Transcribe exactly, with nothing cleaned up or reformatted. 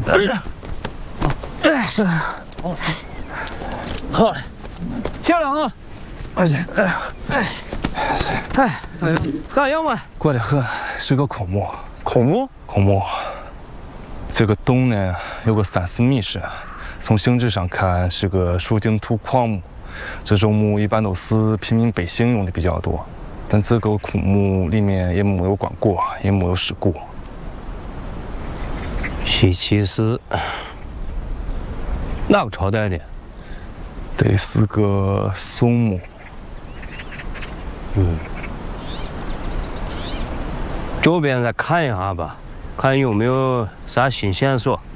好，漂亮啊！ 而且，哎， 哎，哎，咋样？咋样嘛？ 怪得很，是个孔墓。 孔墓？ 孔墓。这个洞呢，有个三四米深，从形制上看是个树茎土矿墓。这种墓一般都是平民百姓用的比较多，但这个孔墓里面也没有棺椁，也没有尸骨。 西岐是哪个朝代的？ 得是个宋墓。 嗯，这边再看一下吧，看有没有啥新线索。